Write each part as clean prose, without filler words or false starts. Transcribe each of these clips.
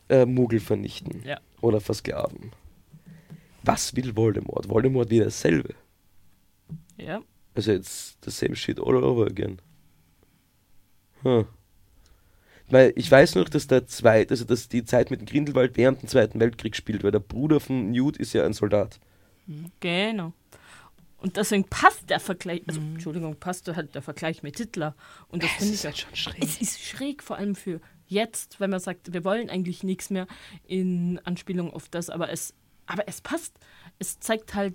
Muggel vernichten. Ja. Oder versklaven. Was will Voldemort? Voldemort will dasselbe. Ja. Also jetzt the same shit all over again. Weil ich weiß noch, dass dass die Zeit mit dem Grindelwald während dem Zweiten Weltkrieg spielt, weil der Bruder von Newt ist ja ein Soldat. Genau. Und deswegen passt der Vergleich, passt halt der Vergleich mit Hitler. Und das finde ich halt schon schräg. Es ist schräg, vor allem für jetzt, wenn man sagt, wir wollen eigentlich nichts mehr in Anspielung auf das, aber es passt. Es zeigt halt.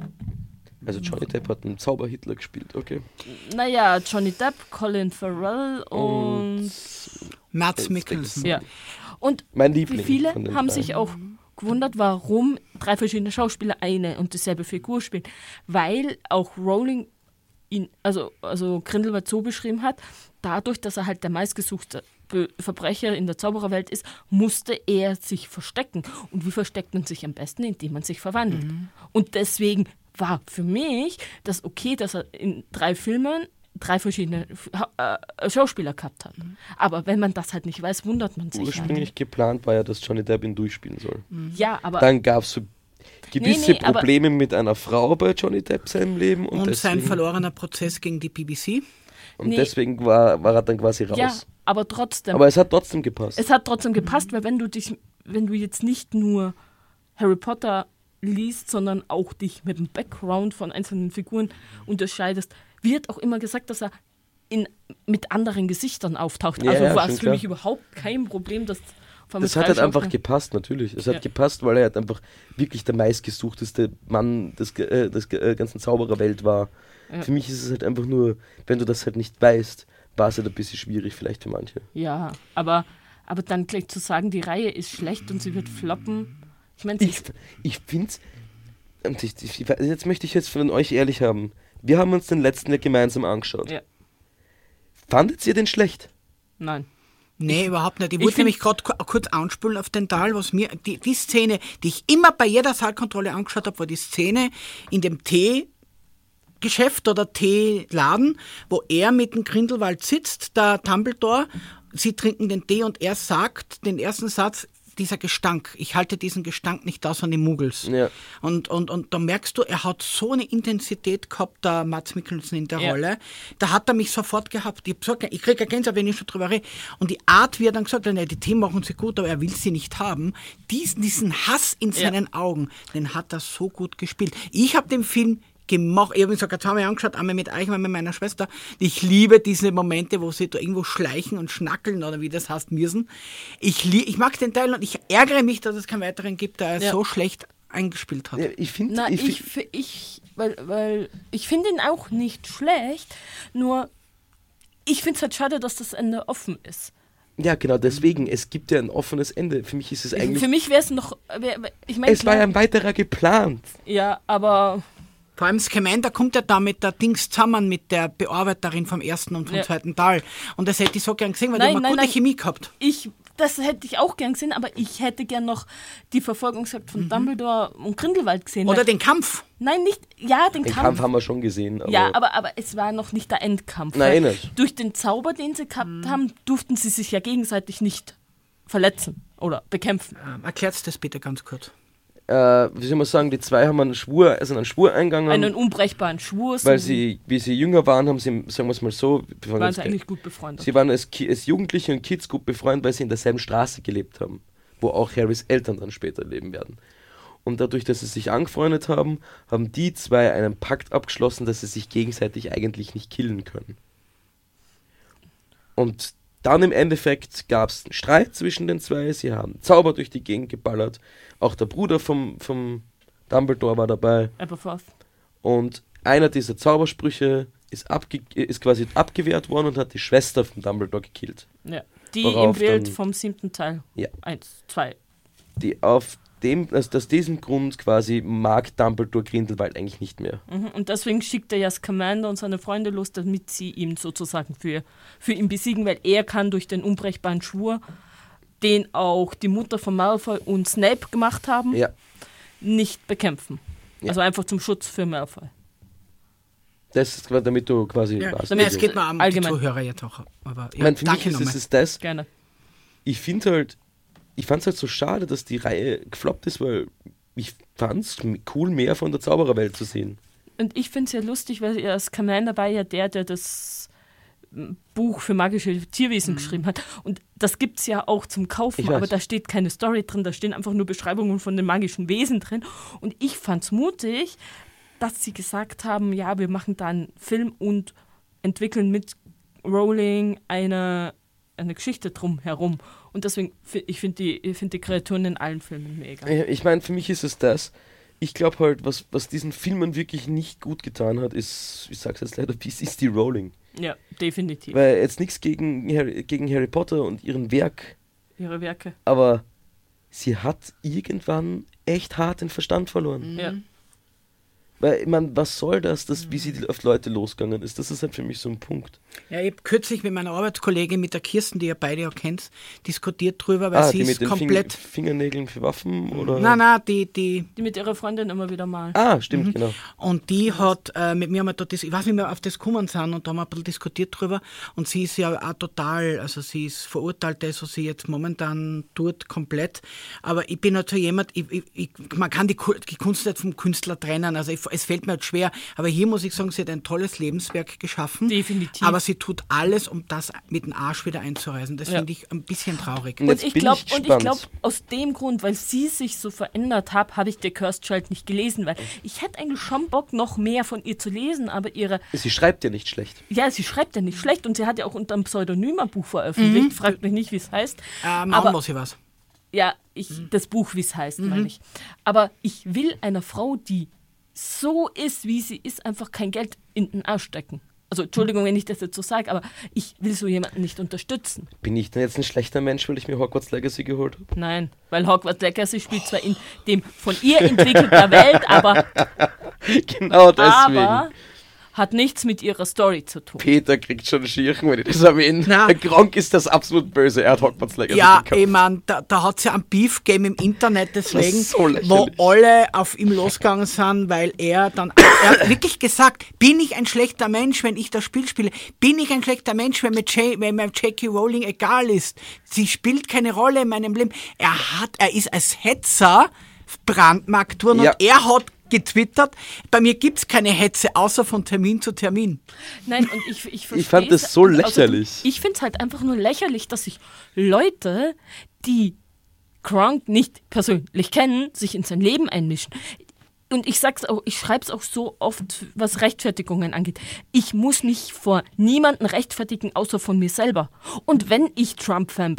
Also Johnny Depp hat einen Zauber-Hitler gespielt, okay. Naja, Johnny Depp, Colin Farrell und Mads Mikkelsen. Ja. Und mein Liebling viele von den haben drei. sich auch gewundert, warum 3 verschiedene Schauspieler eine und dieselbe Figur spielen. Weil auch Rowling ihn, also Grindelwald so beschrieben hat, dadurch, dass er halt der meistgesuchte Verbrecher in der Zaubererwelt ist, musste er sich verstecken. Und wie versteckt man sich am besten? Indem man sich verwandelt. Und deswegen war für mich das okay, dass er in 3 Filmen 3 verschiedene Schauspieler gehabt hat. Aber wenn man das halt nicht weiß, wundert man sich. Ursprünglich geplant war ja, dass Johnny Depp ihn durchspielen soll. Ja, aber Dann gab es so gewisse Probleme mit einer Frau bei Johnny Depp seinem Leben. Und sein verlorener Prozess gegen die BBC. Und deswegen war er dann quasi raus. Ja, aber trotzdem. Aber es hat trotzdem gepasst. Es hat trotzdem gepasst, weil wenn du jetzt nicht nur Harry Potter liest, sondern auch dich mit dem Background von einzelnen Figuren unterscheidest, wird auch immer gesagt, dass er mit anderen Gesichtern auftaucht. Ja, also ja, war es schon für klar. mich überhaupt kein Problem, dass das hat halt einfach gepasst, natürlich. Es hat gepasst, weil er halt einfach wirklich der meistgesuchteste Mann der ganzen Zaubererwelt war. Ja. Für mich ist es halt einfach nur, wenn du das halt nicht weißt, war es halt ein bisschen schwierig vielleicht für manche. Ja, aber dann gleich zu sagen, die Reihe ist schlecht und sie wird floppen. Ich finde es, und jetzt möchte ich von euch ehrlich haben, wir haben uns den letzten ja gemeinsam angeschaut. Ja. Fandet ihr den schlecht? Nein. Nee, überhaupt nicht. Ich wollte nämlich gerade kurz anspülen auf den Teil, was mir, die Szene, die ich immer bei jeder Saalkontrolle angeschaut habe, war die Szene in dem Teegeschäft oder Teeladen, wo er mit dem Grindelwald sitzt, der Dumbledore, sie trinken den Tee und er sagt den ersten Satz, dieser Gestank, ich halte diesen Gestank nicht aus an die Muggels. Ja. Und da merkst du, er hat so eine Intensität gehabt, der Mads Mikkelsen in der Rolle, da hat er mich sofort gehabt. Ich kriege eine Gänsehaut, wenn ich schon drüber rede. Und die Art, wie er dann gesagt hat, die Themen machen sie gut, aber er will sie nicht haben, diesen Hass in seinen Augen, den hat er so gut gespielt. Ich habe den Film gemacht. Ich habe gesagt, jetzt haben wir angeschaut, einmal mit euch, einmal mit meiner Schwester. Ich liebe diese Momente, wo sie da irgendwo schleichen und schnackeln oder wie das heißt, mirsen. Ich mag den Teil und ich ärgere mich, dass es keinen weiteren gibt, der er so schlecht eingespielt hat. Ja, ich finde ihn auch nicht schlecht, nur ich finde es halt schade, dass das Ende offen ist. Ja, genau, deswegen, es gibt ja ein offenes Ende. Für mich ist es eigentlich... Für mich wäre es noch... Es war ja ein weiterer geplant. Ja, aber... Vor allem Scamander kommt ja da mit der Dings zusammen, mit der Bearbeiterin vom ersten und vom zweiten Teil. Und das hätte ich so gern gesehen, weil die haben eine gute Chemie gehabt. Das hätte ich auch gern gesehen, aber ich hätte gern noch die Verfolgungsjagd von Dumbledore und Grindelwald gesehen. Oder den Kampf. Nein, nicht... Ja, den Kampf haben wir schon gesehen. Aber ja, aber es war noch nicht der Endkampf. Nein, nicht. Durch den Zauber, den sie gehabt haben, durften sie sich ja gegenseitig nicht verletzen oder bekämpfen. Erklärt das bitte ganz kurz. Wie soll man sagen, die zwei haben einen Schwur eingegangen. Einen unbrechbaren Schwur. Weil sie, wie sie jünger waren, haben sie, sagen wir es mal so, waren sie eigentlich gut befreundet. Sie waren als Jugendliche und Kids gut befreundet, weil sie in derselben Straße gelebt haben, wo auch Harrys Eltern dann später leben werden. Und dadurch, dass sie sich angefreundet haben, haben die zwei einen Pakt abgeschlossen, dass sie sich gegenseitig eigentlich nicht killen können. Und dann im Endeffekt gab es einen Streit zwischen den zwei, sie haben Zauber durch die Gegend geballert, auch der Bruder vom Dumbledore war dabei. Aberforth. Und einer dieser Zaubersprüche ist quasi abgewehrt worden und hat die Schwester von Dumbledore gekillt. Ja, die im Bild vom 7. Teil. Ja. 1, 2. Die aus diesem Grund quasi mag Dumbledore Grindelwald eigentlich nicht mehr. Und deswegen schickt er ja Scamander und seine Freunde los, damit sie ihn sozusagen für ihn besiegen, weil er kann durch den unbrechbaren Schwur, den auch die Mutter von Malfoy und Snape gemacht haben, nicht bekämpfen. Ja. Also einfach zum Schutz für Malfoy. Das ist, damit du quasi... Es geht mal um die Zuhörer jetzt auch. Aber für mich ist es das. Gerne. Ich finde halt, ich fand es halt so schade, dass die Reihe gefloppt ist, weil ich fand es cool, mehr von der Zaubererwelt zu sehen. Und ich finde es ja lustig, weil er Scamander war ja der das Buch für magische Tierwesen geschrieben hat. Und das gibt es ja auch zum Kaufen, aber da steht keine Story drin, da stehen einfach nur Beschreibungen von den magischen Wesen drin. Und ich fand es mutig, dass sie gesagt haben, ja, wir machen da einen Film und entwickeln mit Rowling eine Geschichte drum herum. Und deswegen, ich finde die Kreaturen in allen Filmen mega. Ich meine, für mich ist es das. Ich glaube halt, was diesen Filmen wirklich nicht gut getan hat, ist, ich sag's jetzt leider, ist die Rowling. Ja, definitiv. Weil jetzt nichts gegen Harry Potter und ihre Werke. Aber sie hat irgendwann echt hart den Verstand verloren. Ja. Weil, ich meine, was soll das, wie sie auf Leute losgegangen ist? Das ist halt für mich so ein Punkt. Ja, ich habe kürzlich mit meiner Arbeitskollegin, mit der Kirsten, die ihr beide auch kennt, diskutiert drüber, weil sie ist komplett... Fingernägeln für Waffen? Oder? Nein, die mit ihrer Freundin immer wieder mal. Stimmt, genau. Und die hat mit mir mal ich weiß nicht mehr, auf das gekommen sind, und da haben wir ein bisschen diskutiert drüber. Und sie ist ja auch total, also sie ist verurteilt, das, was sie jetzt momentan tut, komplett. Aber ich bin halt so jemand, man kann die Kunst nicht vom Künstler trennen, also es fällt mir halt schwer, aber hier muss ich sagen, sie hat ein tolles Lebenswerk geschaffen. Definitiv. Aber sie tut alles, um das mit dem Arsch wieder einzureißen. Das finde ich ein bisschen traurig. Und ich glaube, aus dem Grund, weil sie sich so verändert hat, habe ich The Cursed Child nicht gelesen, weil ich hätte eigentlich schon Bock, noch mehr von ihr zu lesen, aber Sie schreibt ja nicht schlecht. Ja, sie schreibt ja nicht schlecht und sie hat ja auch unter einem Pseudonym ein Buch veröffentlicht. Fragt mich nicht, wie es heißt. Aber muss ich was? Ja, das Buch, wie es heißt, meine ich. Aber ich will einer Frau, die so ist, wie sie ist, einfach kein Geld in den Arsch stecken. Also, Entschuldigung, wenn ich das jetzt so sage, aber ich will so jemanden nicht unterstützen. Bin ich denn jetzt ein schlechter Mensch, weil ich mir Hogwarts Legacy geholt habe? Nein, weil Hogwarts Legacy spielt zwar in dem von ihr entwickelten Welt, aber... Genau deswegen. Aber hat nichts mit ihrer Story zu tun. Peter kriegt schon Schirchen, wenn ich das erwähne. Der Gronk ist das absolut böse. Er hat Hogwarts Legacy gekauft. Ich meine, da hat es ja ein Beef gegeben im Internet deswegen, so wo alle auf ihm losgegangen sind, weil er hat wirklich gesagt, bin ich ein schlechter Mensch, wenn ich das Spiel spiele? Bin ich ein schlechter Mensch, wenn mir J.K. Rowling egal ist? Sie spielt keine Rolle in meinem Leben. Er ist als Hetzer brandmarkt worden und er hat getwittert, bei mir gibt es keine Hetze, außer von Termin zu Termin. Nein, und ich fand das so lächerlich. Also, ich finde es halt einfach nur lächerlich, dass sich Leute, die Kronk nicht persönlich kennen, sich in sein Leben einmischen. Und ich schreibe es auch so oft, was Rechtfertigungen angeht. Ich muss mich vor niemanden rechtfertigen, außer von mir selber. Und wenn ich Trump-Fan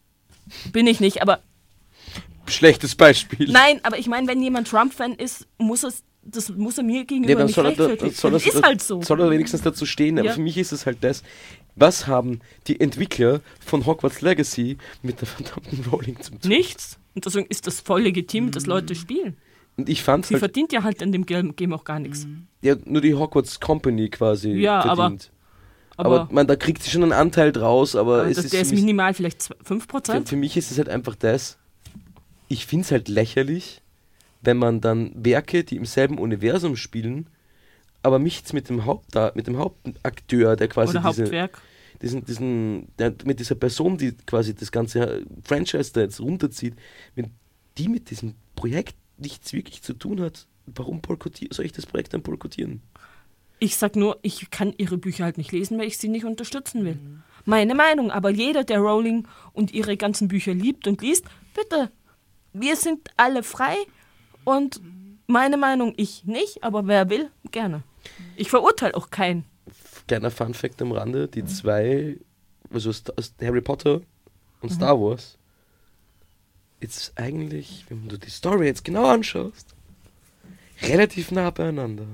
bin ich nicht, aber schlechtes Beispiel. Nein, aber ich meine, wenn jemand Trump-Fan ist, muss er mir gegenüber nicht rechtfertigen. Ist halt so. Soll er wenigstens dazu stehen, aber für mich ist es halt das, was haben die Entwickler von Hogwarts Legacy mit der verdammten Rowling zu tun? Nichts. Und deswegen ist das voll legitim, dass Leute spielen. Und ich fand Sie verdient ja halt in dem Game auch gar nichts. Ja, nur die Hogwarts Company quasi verdient. Aber da kriegt sie schon einen Anteil draus, aber es ist... Der ist minimal, vielleicht 5%. Für mich ist es halt einfach das, ich finde es halt lächerlich, wenn man dann Werke, die im selben Universum spielen, aber nichts mit dem Hauptakteur, der quasi Hauptwerk. Mit dieser Person, die quasi das ganze Franchise da jetzt runterzieht, wenn die mit diesem Projekt nichts wirklich zu tun hat, warum soll ich das Projekt dann boykottieren? Ich sag nur, ich kann ihre Bücher halt nicht lesen, weil ich sie nicht unterstützen will. Meine Meinung, aber jeder, der Rowling und ihre ganzen Bücher liebt und liest, bitte, wir sind alle frei und meine Meinung, ich nicht, aber wer will, gerne. Ich verurteile auch keinen. Kleiner Funfact am Rande, die zwei, also Harry Potter und Star Wars, ist eigentlich, wenn du die Story jetzt genau anschaust, relativ nah beieinander.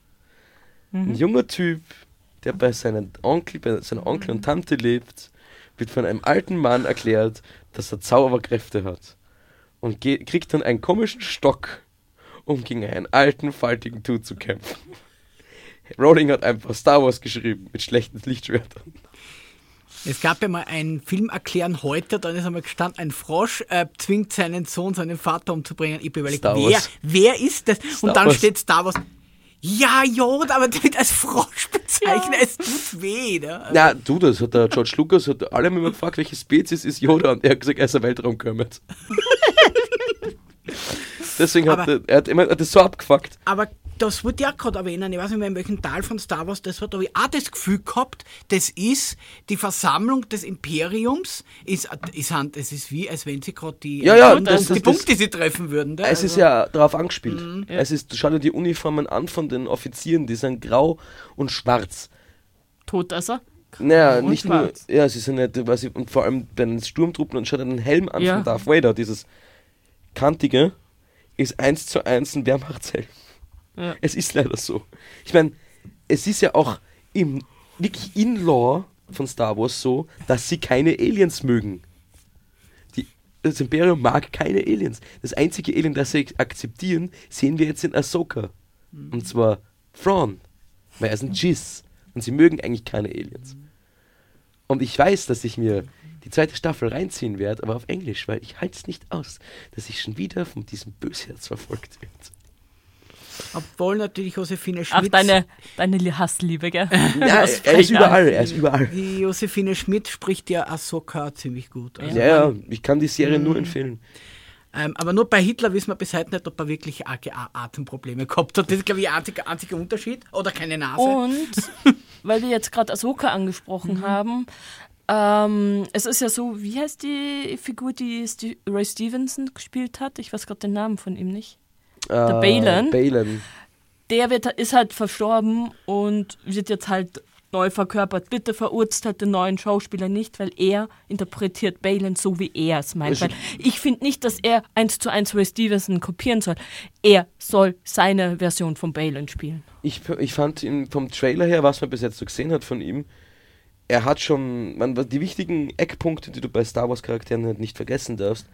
Ein junger Typ, der bei seiner Onkel und Tante lebt, wird von einem alten Mann erklärt, dass er Zauberkräfte hat. Und kriegt dann einen komischen Stock, um gegen einen alten, faltigen Dude zu kämpfen. Rowling hat einfach Star Wars geschrieben, mit schlechten Lichtschwertern. Es gab ja mal einen Film erklären heute, dann ist einmal gestanden, ein Frosch zwingt seinen Sohn, seinen Vater umzubringen. Ich habe überlegt, wer ist das? Und dann steht Star Wars. Ja, Yoda, aber damit als Frosch bezeichnen, es tut weh. Ne? Na, du, das hat der George Lucas, hat alle immer gefragt, welche Spezies ist Yoda, und er hat gesagt, er ist ein Weltraumkermit. Deswegen hat er das so abgefuckt. Aber das wurde ja gerade erwähnen, ich weiß nicht mehr in welchem Teil von Star Wars das war, da habe ich auch das Gefühl gehabt, das ist die Versammlung des Imperiums, es ist wie, als wenn sie gerade die Punkte, die sie treffen würden. Ne? Es ist ja darauf angespielt. Schau dir die Uniformen an von den Offizieren, die sind grau und schwarz. Todesser? Naja, und nicht schwarz. Nur, ja, sie sind nicht, und vor allem bei den Sturmtruppen, und schau dir den Helm an von Darth Vader, dieses kantige, ist 1:1 ein Wehrmachtshelm. Ja. Es ist leider so. Ich meine, es ist ja auch wirklich in Lore von Star Wars so, dass sie keine Aliens mögen. Das Imperium mag keine Aliens. Das einzige Alien, das sie akzeptieren, sehen wir jetzt in Ahsoka. Und zwar Thrawn. Weil er ist ein Jizz. Und sie mögen eigentlich keine Aliens. Und ich weiß, dass ich mir die 2. Staffel reinziehen werde, aber auf Englisch, weil ich halte es nicht aus, dass ich schon wieder von diesem Bösherz verfolgt werde. Obwohl natürlich Josephine Schmidt... Ach, deine Hassliebe, gell? Ja, er ist überall. Die Josephine Schmidt spricht ja Ahsoka ziemlich gut. Also ja, ich kann die Serie nur empfehlen. Aber nur bei Hitler wissen wir bis heute nicht, ob er wirklich Atemprobleme gehabt hat. Das ist, glaube ich, ein einziger Unterschied. Oder keine Nase. Und, weil wir jetzt gerade Ahsoka angesprochen haben, es ist ja so, wie heißt die Figur, die Ray Stevenson gespielt hat? Ich weiß gerade den Namen von ihm nicht. Der Baylan. Der ist halt verstorben und wird jetzt halt neu verkörpert. Bitte verurteilt den neuen Schauspieler nicht, weil er interpretiert Baylan so, wie er es meint. Weil ich finde nicht, dass er 1:1 Ray Stevenson kopieren soll. Er soll seine Version von Baylan spielen. Ich fand ihn vom Trailer her, was man bis jetzt so gesehen hat von ihm, er hat schon, die wichtigen Eckpunkte, die du bei Star Wars Charakteren nicht vergessen darfst.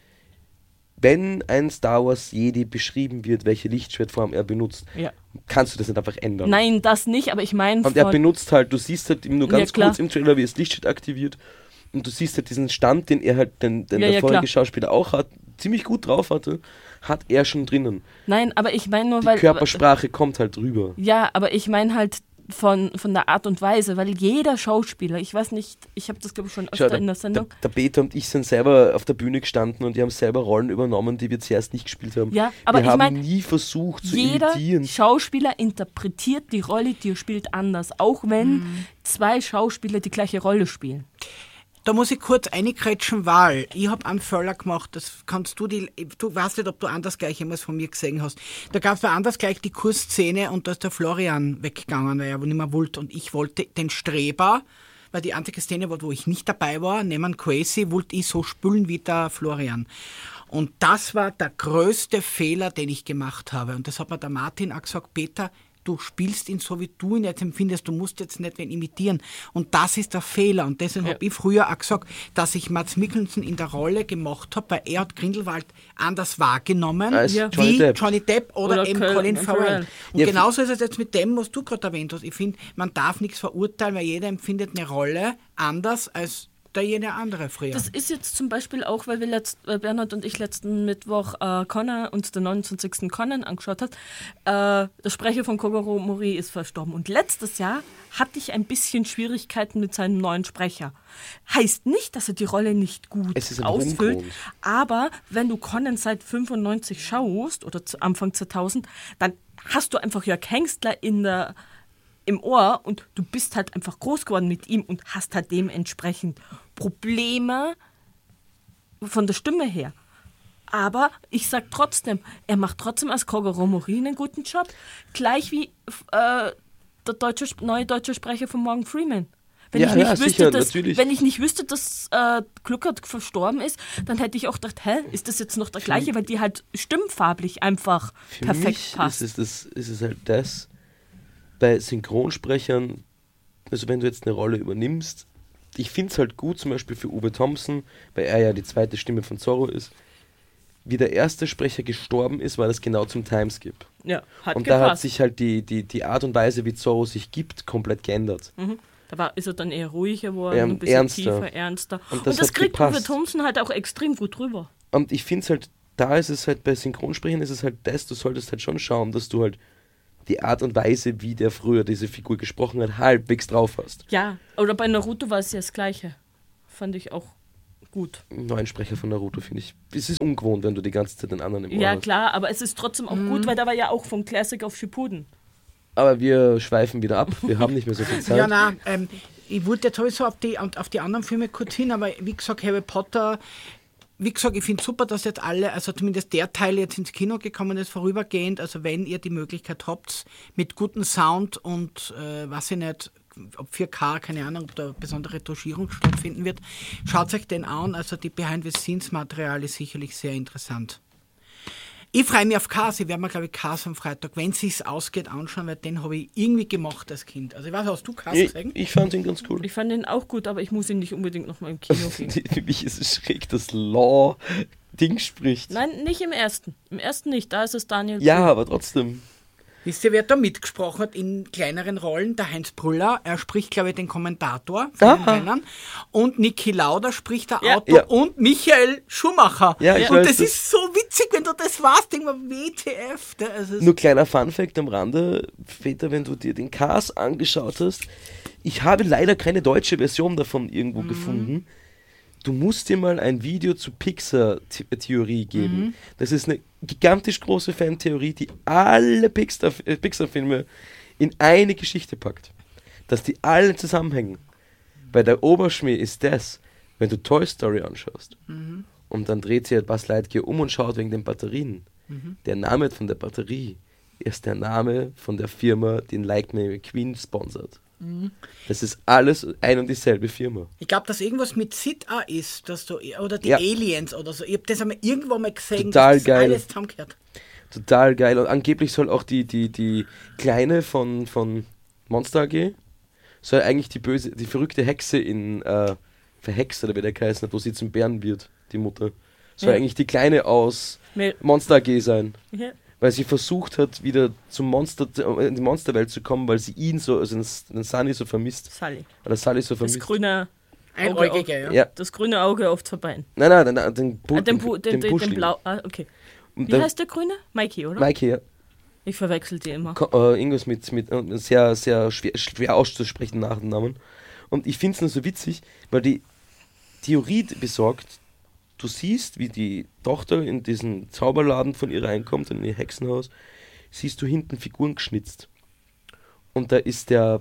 Wenn ein Star Wars Jedi beschrieben wird, welche Lichtschwertform er benutzt, kannst du das nicht einfach ändern. Nein, das nicht, aber ich meine... Und er benutzt halt, du siehst halt nur ganz kurz im Trailer, wie er das Lichtschwert aktiviert, und du siehst halt diesen Stand, den er halt, der vorherige Schauspieler auch hat, ziemlich gut drauf hatte, hat er schon drinnen. Nein, aber ich meine nur, die Körpersprache kommt halt rüber. Ja, aber ich meine halt von der Art und Weise, weil jeder Schauspieler, ich weiß nicht, ich habe das glaube ich schon öfter in der Sendung. Der Peter und ich sind selber auf der Bühne gestanden und die haben selber Rollen übernommen, die wir zuerst nicht gespielt haben. Ja, aber wir haben nie versucht zu imitieren. Jeder Schauspieler interpretiert die Rolle, die er spielt, anders, auch wenn 2 Schauspieler die gleiche Rolle spielen. Da muss ich kurz eingrätschen, weil ich habe einen Fehler gemacht, das kannst du weißt nicht, ob du anders gleich jemals von mir gesehen hast. Da gab es bei anders gleich die Kursszene und da ist der Florian weggegangen, weil er nicht mehr wollte und ich wollte den Streber, weil die einzige Szene war, wo ich nicht dabei war, neben Crazy, wollte ich so spülen wie der Florian. Und das war der größte Fehler, den ich gemacht habe. Und das hat mir der Martin auch gesagt, Peter, du spielst ihn so, wie du ihn jetzt empfindest. Du musst jetzt nicht wen imitieren. Und das ist der Fehler. Und deswegen habe ich früher auch gesagt, dass ich Mads Mikkelsen in der Rolle gemacht habe, weil er hat Grindelwald anders wahrgenommen, wie Johnny Depp oder eben Colin Farrell. Und genauso ist es jetzt mit dem, was du gerade erwähnt hast. Ich finde, man darf nichts verurteilen, weil jeder empfindet eine Rolle anders als jene andere früher. Das ist jetzt zum Beispiel auch, weil Bernhard und ich letzten Mittwoch uns den 29. Conan angeschaut hat. Der Sprecher von Kogoro Mori ist verstorben. Und letztes Jahr hatte ich ein bisschen Schwierigkeiten mit seinem neuen Sprecher. Heißt nicht, dass er die Rolle nicht gut ausfüllt, aber wenn du Conan seit 95 schaust oder zu Anfang 2000, dann hast du einfach Jörg Hengstler im Ohr und du bist halt einfach groß geworden mit ihm und hast halt dementsprechend Probleme von der Stimme her. Aber ich sag trotzdem, er macht trotzdem als Kogoro Mori einen guten Job. Gleich wie der neue deutsche Sprecher von Morgan Freeman. Wenn ich nicht wüsste, dass Kluckert verstorben ist, dann hätte ich auch gedacht, ist das jetzt noch der gleiche? Weil die halt stimmfarblich einfach perfekt passt. Ist es halt das, bei Synchronsprechern, also wenn du jetzt eine Rolle übernimmst, ich finde es halt gut, zum Beispiel für Uwe Thompson, weil er ja die zweite Stimme von Zorro ist, wie der erste Sprecher gestorben ist, war das genau zum Timeskip. Ja, hat und gepasst. Da hat sich halt die Art und Weise, wie Zorro sich gibt, komplett geändert. Mhm. Ist er dann eher ruhiger geworden, ein bisschen tiefer, ernster. Und das kriegt Uwe Thompson halt auch extrem gut rüber. Und ich finde es halt, da ist es halt bei Synchronsprechern ist es halt das, du solltest halt schon schauen, dass du halt die Art und Weise, wie der früher diese Figur gesprochen hat, halbwegs drauf hast. Ja, oder bei Naruto war es ja das Gleiche. Fand ich auch gut. Neuen Sprecher von Naruto, finde ich. Es ist ungewohnt, wenn du die ganze Zeit den anderen im Ohr Ja, hast. klar, aber es ist trotzdem auch gut, weil da war ja auch vom Classic auf Shippuden. Aber wir schweifen wieder ab. Wir haben nicht mehr so viel Zeit. Ja, nein, ich wollte jetzt sowieso auf die anderen Filme kurz hin, aber wie gesagt, Harry Potter, wie gesagt, ich finde es super, dass jetzt alle, also zumindest der Teil jetzt ins Kino gekommen ist, vorübergehend. Also wenn ihr die Möglichkeit habt, mit gutem Sound und, weiß ich nicht, ob 4K, keine Ahnung, ob da besondere Tuschierung stattfinden wird, schaut euch den an. Also die Behind-the-Scenes-Material ist sicherlich sehr interessant. Ich freue mich auf Cars. Ich werde mir, glaube ich, Cars am Freitag, wenn es sich ausgeht, anschauen, weil den habe ich irgendwie gemacht als Kind. Also ich weiß, hast du Cars gesehen? Ich fand ihn ganz cool. Ich fand ihn auch gut, aber ich muss ihn nicht unbedingt nochmal im Kino sehen. Für mich ist es schräg, dass Law Ding spricht. Nein, nicht im ersten. Im ersten nicht, da ist es Daniel Ja, Brühl. aber trotzdem. Wisst ihr, wer da mitgesprochen hat in kleineren Rollen? Der Heinz Brüller, er spricht, glaube ich, den Kommentator von den Rennern. Und Niki Lauda spricht der Ja. Auto Ja. und Michael Schumacher. Ja, ich und weiß das das. ist so witzig, wenn du das weißt, denk mal, WTF. Das ist Nur kleiner Funfact am Rande, Peter, wenn du dir den Cars angeschaut hast, ich habe leider keine deutsche Version davon irgendwo gefunden. Du musst dir mal ein Video zu Pixar-Theorie geben. Das ist eine gigantisch große Fantheorie, die alle Pixar-Filme in eine Geschichte packt. Dass die alle zusammenhängen. Bei der Oberschmäh ist das, wenn du Toy Story anschaust und dann dreht sich Buzz Lightyear um und schaut wegen den Batterien. Der Name von der Batterie ist der Name von der Firma, die den Lightning McQueen sponsert. Das ist alles ein und dieselbe Firma. Ich glaube, dass irgendwas mit Sid auch ist, dass du, oder die Ja. Aliens oder so. Ich habe das einmal irgendwo mal gesehen, Total dass das geil. alles zusammengehört. Total geil. Und angeblich soll auch die Kleine von Monster AG, soll eigentlich die verrückte Hexe in Verhext, oder wie der geheißen hat, wo sie zum Bären wird, die Mutter. Soll Ja. eigentlich die Kleine aus Mit- Monster AG sein. Ja. Weil sie versucht hat, wieder in die Monsterwelt zu kommen, weil sie ihn so, also den Sunny so vermisst. Sally. Oder Sully so Das vermisst. grüne Einäugige, ja. Ja. Das grüne Auge oft vorbei. Nein, den Den Blau. Ah, okay. Und Wie heißt der grüne? Mikey, oder? Mikey, ja. Ich verwechsel die immer. Irgendwas mit sehr, sehr schwer auszusprechenden Nachnamen. Und ich finde es nur so witzig, weil die Theorie besorgt, du siehst, wie die Tochter in diesen Zauberladen von ihr reinkommt, in ihr Hexenhaus, siehst du hinten Figuren geschnitzt. Und da ist eine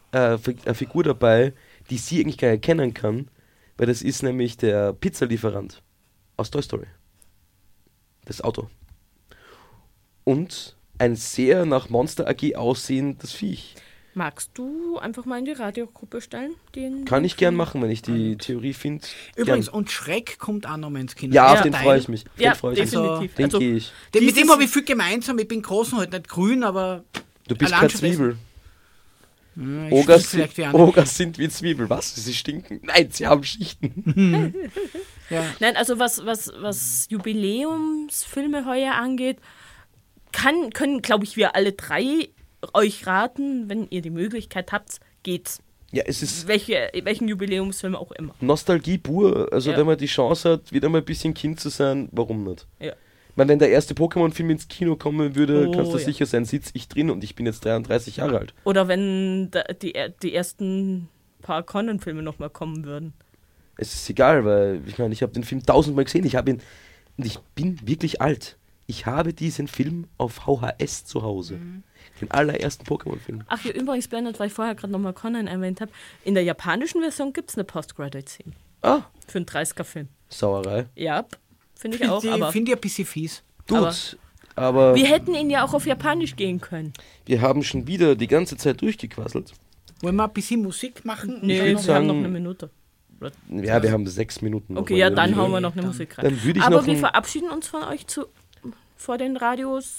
Figur dabei, die sie eigentlich gar nicht erkennen kann, weil das ist nämlich der Pizzalieferant aus Toy Story. Das Auto. Und ein sehr nach Monster AG aussehendes Viech. Magst du einfach mal in die Radiogruppe stellen? Kann ich gern machen, wenn ich die Theorie finde. Übrigens, und Schreck kommt auch nochmal ins Kino. Ja, auf Der den Teil. freue ich mich. Auf Ja, den freu ich mich. definitiv. Den Also, gehe ich. Mit dem Dieses- habe ich viel gemeinsam. Ich bin groß und halt nicht grün, aber Du bist allein keine schon Zwiebel. ich Ogers stink vielleicht wie eine. Ogers sind wie Zwiebel. Was? Sie stinken? Nein, sie haben Schichten. Ja. Nein, also was Jubiläumsfilme heuer angeht, können, glaube ich, wir alle drei euch raten, wenn ihr die Möglichkeit habt, geht's. Ja, es ist Welchen Jubiläumsfilm auch immer. Nostalgie pur. Also Ja. wenn man die Chance hat, wieder mal ein bisschen Kind zu sein, warum nicht? Ja. Ich meine, wenn der erste Pokémon-Film ins Kino kommen würde, Oh, kannst du ja. sicher sein, sitze ich drin und ich bin jetzt 33 Jahre alt. Oder wenn die ersten paar Conan-Filme nochmal kommen würden. Es ist egal, weil ich meine, ich habe den Film 1000-mal gesehen. Und ich bin wirklich alt. Ich habe diesen Film auf VHS zu Hause. Den allerersten Pokémon-Film. Ach ja, übrigens, Bernhard, weil ich vorher gerade nochmal Conan erwähnt habe, in der japanischen Version gibt es eine Post-Credit-Scene Ah, für einen 30er-Film. Sauerei. Ja, finde ich auch, aber Finde ich ein bisschen fies. Gut, aber wir hätten ihn ja auch auf Japanisch gehen können. wir haben schon wieder die ganze Zeit durchgequasselt. Wollen wir ein bisschen Musik machen? Nee, würd wir haben sagen- noch eine Minute. Ja, wir haben 6 Minuten. noch Okay, mal ja, irgendwie. dann hauen wir noch eine Musik rein. Dann würde ich Aber noch wir ein- verabschieden uns von euch vor den Radios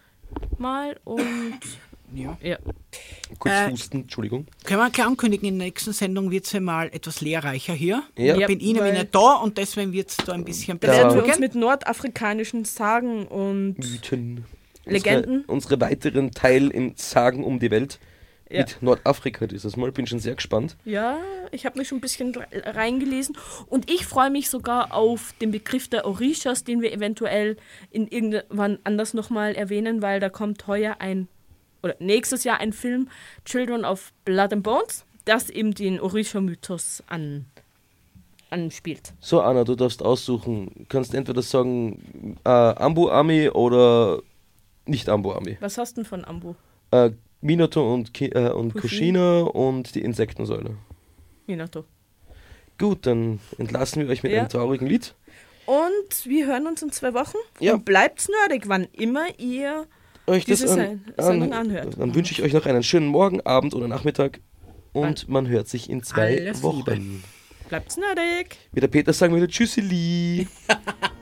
mal und Ja. ja. Kurz husten, Entschuldigung. Können wir gleich ankündigen, in der nächsten Sendung wird es ja mal etwas lehrreicher hier. Ja. Ich bin Ihnen weil- nicht da und deswegen wird es da ein bisschen Da werden wir besser uns mit nordafrikanischen Sagen und Mythen. Legenden. Unsere weiteren Teil in Sagen um die Welt. Ja. Mit Nordafrika dieses Mal. Bin schon sehr gespannt. Ja, ich habe mich schon ein bisschen reingelesen und ich freue mich sogar auf den Begriff der Orishas, den wir eventuell in irgendwann anders nochmal erwähnen, weil da kommt heuer ein oder nächstes Jahr ein Film, Children of Blood and Bones, das eben den Orisha-Mythos anspielt. So, Anna, du darfst aussuchen. Du kannst entweder sagen Ambu-Ami oder nicht Ambu-Ami. Was hast du denn von Ambu? Minato und Kushina und die Insektensäule. Minato. Gut, dann entlassen wir euch mit einem traurigen Lied. Und wir hören uns in 2 Wochen. Ja. Und bleibt nerdig, wann immer ihr Euch diese Sendung anhört. Dann wünsche ich euch noch einen schönen Morgen, Abend oder Nachmittag. Und man hört sich in 2 Alles Wochen. Liebe. Bleibt's nerdig. Wie der Peter sagen würde, Tschüsseli.